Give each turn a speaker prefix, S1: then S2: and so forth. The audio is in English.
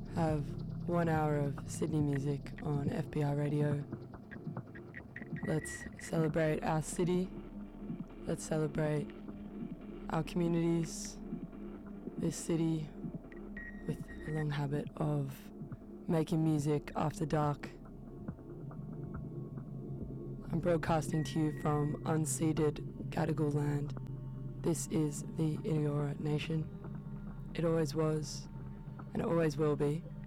S1: have 1 hour of Sydney music on FBR Radio. Let's celebrate our city. Let's celebrate our communities. This city with a long habit of making music after dark. I'm broadcasting to you from unceded Gadigal land. This is the Eora Nation. It always was, and it always will be.